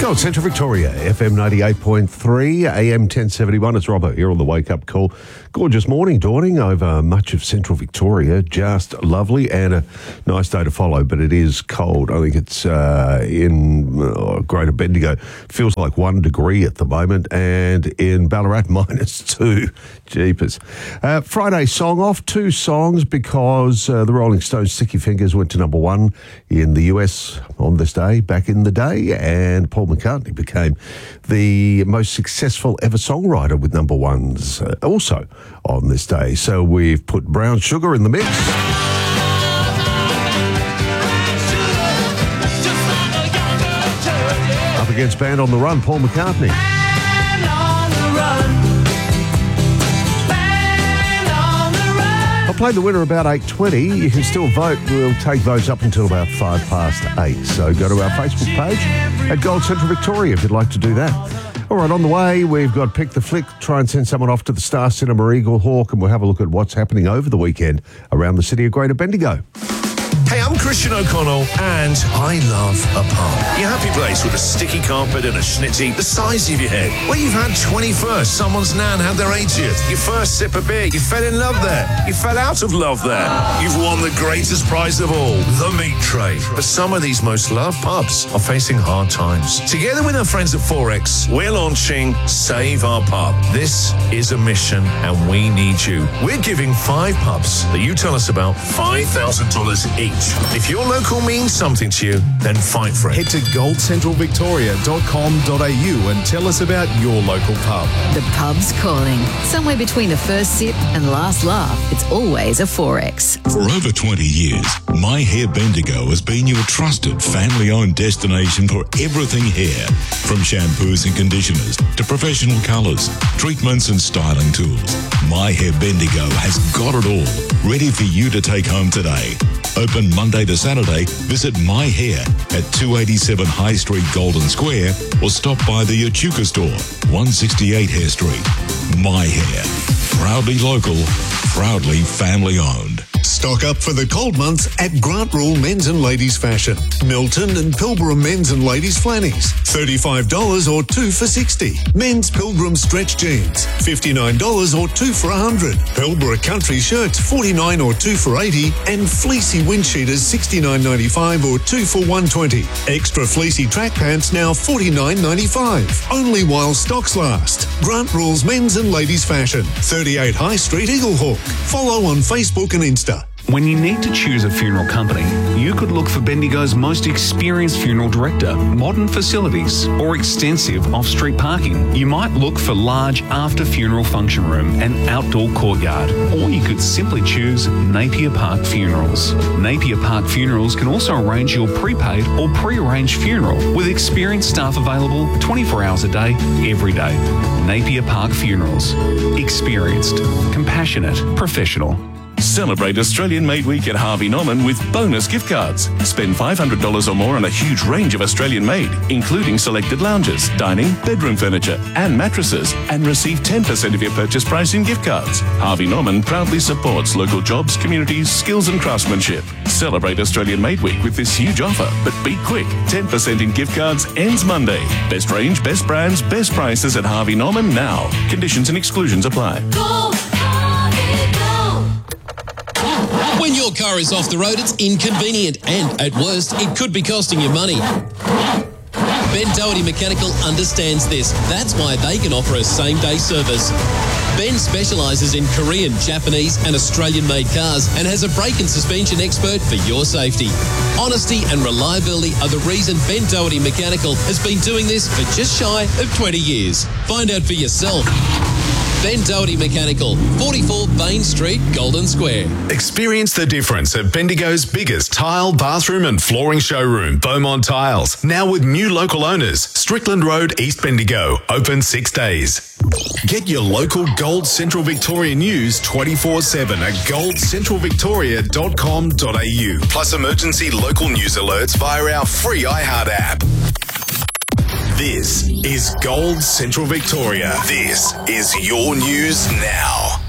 Gold Central Victoria, FM 98.3, AM 1071. It's Robert here on the Wake Up Call. Gorgeous morning dawning over much of Central Victoria. Just lovely and a nice day to follow, but it is cold. I think it's in Greater Bendigo. Feels like 1 degree at the moment, and in Ballarat, -2. Jeepers. Friday song off, 2 songs because the Rolling Stones' Sticky Fingers went to number 1 in the US on this day, back in the day, and Paul McCartney became the most successful ever songwriter with number 1s also on this day. So we've put Brown Sugar in the mix. Up against Band on the Run, Paul McCartney. I played the winner about 8:20. You can still vote. We'll take votes up until about 8:05. So go to our Facebook page at Gold Central Victoria if you'd like to do that. All right, on the way, we've got Pick the Flick. Try and send someone off to the Star Cinema Eagle Hawk, and we'll have a look at what's happening over the weekend around the city of Greater Bendigo. Hey, I'm Christian O'Connell, and I love a pub. Your happy place with a sticky carpet and a schnitty the size of your head. Where you've had 21st, someone's nan had their 80th, your first sip of beer, you fell in love there, you fell out of love there. You've won the greatest prize of all, the meat tray. But some of these most loved pubs are facing hard times. Together with our friends at Forex, we're launching Save Our Pub. This is a mission, and we need you. We're giving 5 pubs that you tell us about $5,000 each. If your local means something to you, then fight for it. Head to goldcentralvictoria.com.au and tell us about your local pub. The pub's calling. Somewhere between the first sip and last laugh, it's always a Forex. For over 20 years, My Hair Bendigo has been your trusted family-owned destination for everything hair. From shampoos and conditioners to professional colours, treatments and styling tools. My Hair Bendigo has got it all, ready for you to take home today. Open Monday to Saturday. Visit My Hair at 287 High Street, Golden Square, or stop by the Echuca store, 168 Hare Street. My Hair. Proudly local, proudly family owned. Stock up for the cold months at Grant Rule Men's and Ladies Fashion. Milton and Pilbara Men's and Ladies Flannies, $35 or 2 for $60. Men's Pilgrim Stretch Jeans, $59 or 2 for $100. Pilbara Country Shirts, $49 or 2 for $80. And Fleecy Windsheeters, $69.95 or 2 for $120. Extra Fleecy Track Pants now $49.95. Only while stocks last. Grant Rule's Men's and Ladies Fashion, 38 High Street, Eagle Hawk. Follow on Facebook and Insta. When you need to choose a funeral company, you could look for Bendigo's most experienced funeral director, modern facilities, or extensive off-street parking. You might look for large after-funeral function room and outdoor courtyard, or you could simply choose Napier Park Funerals. Napier Park Funerals can also arrange your prepaid or pre-arranged funeral with experienced staff available 24 hours a day, every day. Napier Park Funerals. Experienced, compassionate, professional. Celebrate Australian Made Week at Harvey Norman with bonus gift cards. Spend $500 or more on a huge range of Australian made, including selected lounges, dining, bedroom furniture and mattresses, and receive 10% of your purchase price in gift cards. Harvey Norman proudly supports local jobs, communities, skills and craftsmanship. Celebrate Australian Made Week with this huge offer, but be quick. 10% in gift cards ends Monday. Best range, best brands, best prices at Harvey Norman now. Conditions and exclusions apply. When your car is off the road, it's inconvenient and, at worst, it could be costing you money. Ben Doherty Mechanical understands this. That's why they can offer a same-day service. Ben specialises in Korean, Japanese and Australian-made cars and has a brake and suspension expert for your safety. Honesty and reliability are the reason Ben Doherty Mechanical has been doing this for just shy of 20 years. Find out for yourself. Ben Doherty Mechanical, 44 Bain Street, Golden Square. Experience the difference at Bendigo's biggest tile, bathroom and flooring showroom, Beaumont Tiles. Now with new local owners, Strickland Road, East Bendigo, open 6 days. Get your local Gold Central Victoria news 24/7 at goldcentralvictoria.com.au. Plus emergency local news alerts via our free iHeart app. This is Gold Central Victoria. This is your news now.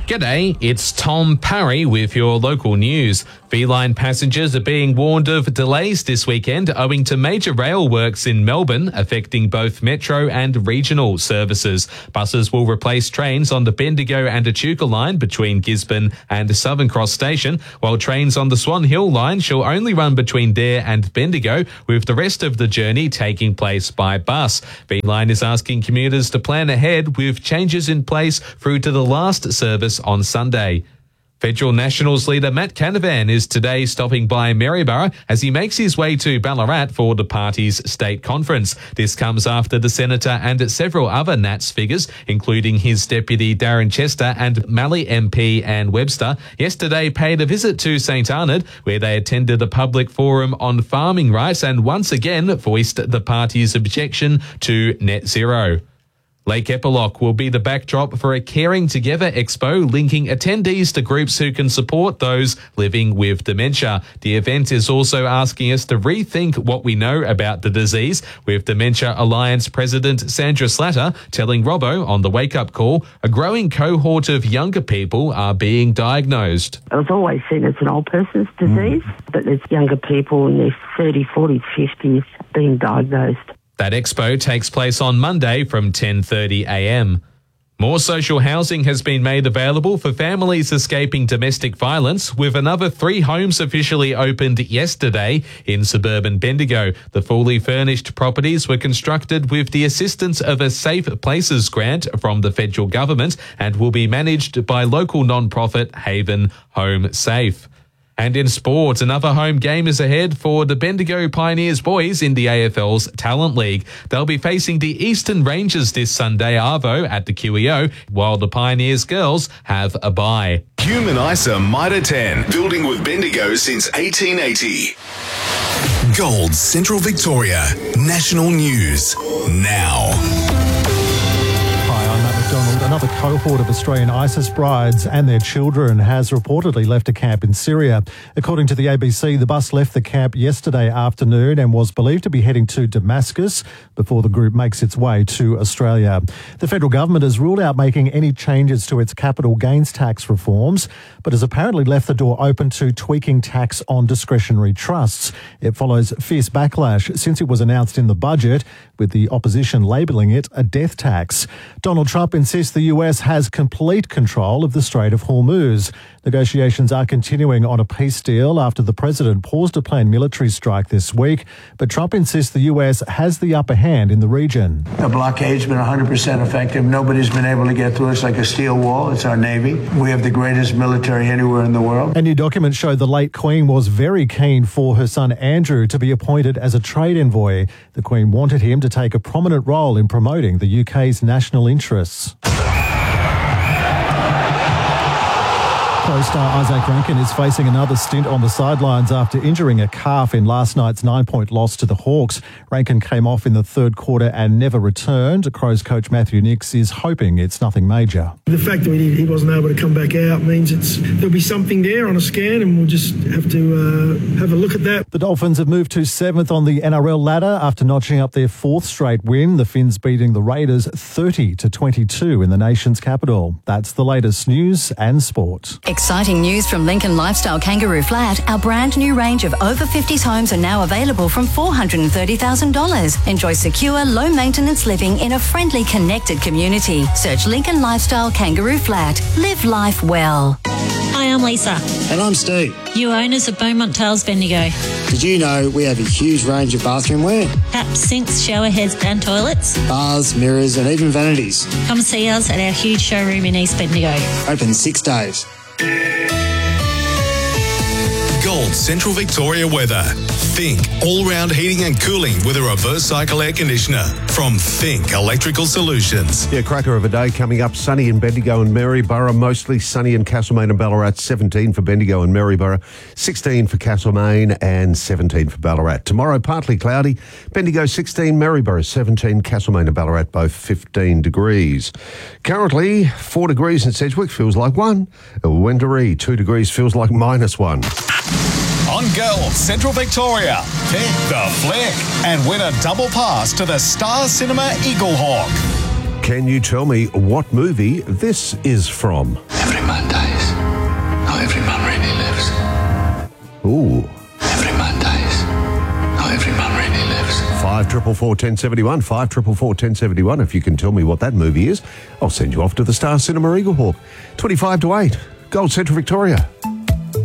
G'day, it's Tom Parry with your local news. V-Line passengers are being warned of delays this weekend owing to major rail works in Melbourne affecting both metro and regional services. Buses will replace trains on the Bendigo and Echuca line between Gisborne and Southern Cross Station, while trains on the Swan Hill line shall only run between Dare and Bendigo, with the rest of the journey taking place by bus. V-Line is asking commuters to plan ahead with changes in place through to the last service on Sunday. Federal Nationals leader Matt Canavan is today stopping by Maryborough as he makes his way to Ballarat for the party's state conference. This comes after the senator and several other Nats figures, including his deputy Darren Chester and Mallee MP Ann Webster, yesterday paid a visit to St Arnaud, where they attended a public forum on farming rights and once again voiced the party's objection to net zero. Lake Epilock will be the backdrop for a Caring Together Expo linking attendees to groups who can support those living with dementia. The event is also asking us to rethink what we know about the disease, with Dementia Alliance President Sandra Slatter telling Robbo on the Wake Up Call a growing cohort of younger people are being diagnosed. I've always seen it's an old person's disease, but there's younger people in their 30s, 40s, 50s being diagnosed. That expo takes place on Monday from 10:30 a.m. More social housing has been made available for families escaping domestic violence, with another 3 homes officially opened yesterday in suburban Bendigo. The fully furnished properties were constructed with the assistance of a Safe Places grant from the federal government and will be managed by local non-profit Haven Home Safe. And in sport, another home game is ahead for the Bendigo Pioneers boys in the AFL's Talent League. They'll be facing the Eastern Rangers this Sunday Arvo at the QEO, while the Pioneers girls have a bye. Human ISA Mitre 10, building with Bendigo since 1880. Gold Central Victoria, national news, now. Another cohort of Australian ISIS brides and their children has reportedly left a camp in Syria. According to the ABC, the bus left the camp yesterday afternoon and was believed to be heading to Damascus before the group makes its way to Australia. The federal government has ruled out making any changes to its capital gains tax reforms, but has apparently left the door open to tweaking tax on discretionary trusts. It follows fierce backlash since it was announced in the budget, with the opposition labelling it a death tax. Donald Trump insists the US has complete control of the Strait of Hormuz. Negotiations are continuing on a peace deal after the president paused a planned military strike this week, but Trump insists the US has the upper hand in the region. The blockade's been 100% effective. Nobody's been able to get through us like a steel wall. It's our Navy. We have the greatest military anywhere in the world. A new document showed the late Queen was very keen for her son Andrew to be appointed as a trade envoy. The Queen wanted him to take a prominent role in promoting the UK's national interests. Co-star Isaac Rankin is facing another stint on the sidelines after injuring a calf in last night's 9-point loss to the Hawks. Rankin came off in the third quarter and never returned. Crows coach Matthew Nicks is hoping it's nothing major. The fact that he wasn't able to come back out means there'll be something there on a scan, and we'll just have to have a look at that. The Dolphins have moved to 7th on the NRL ladder after notching up their 4th straight win. The Finns beating the Raiders 30-22 in the nation's capital. That's the latest news and sport. Exciting news from Lincoln Lifestyle Kangaroo Flat. Our brand new range of over 50s homes are now available from $430,000. Enjoy secure, low maintenance living in a friendly, connected community. Search Lincoln Lifestyle Kangaroo Flat. Live life well. Hi, I'm Lisa. And I'm Steve. You owners of Beaumont Tiles Bendigo. Did you know we have a huge range of bathroom wear? Taps, sinks, shower heads and toilets. Baths, mirrors and even vanities. Come see us at our huge showroom in East Bendigo. Open 6 days. Gold Central Victoria weather. Think all-round heating and cooling with a reverse cycle air conditioner from Think Electrical Solutions. Yeah, cracker of a day coming up. Sunny in Bendigo and Maryborough. Mostly sunny in Castlemaine and Ballarat. 17 for Bendigo and Maryborough. 16 for Castlemaine and 17 for Ballarat. Tomorrow, partly cloudy. Bendigo 16, Maryborough 17, Castlemaine and Ballarat both 15 degrees. Currently, 4 degrees in Sedgwick feels like 1. Wendouree, 2 degrees feels like -1. On Gold Central Victoria, pick the flick and win a double pass to the Star Cinema Eaglehawk. Can you tell me what movie this is from? Every man dies. Not every man really lives. Ooh. Every man dies. Not every man really lives. 544-1071, 544-1071. If you can tell me what that movie is, I'll send you off to the Star Cinema Eaglehawk. 25 to 8, Gold Central Victoria.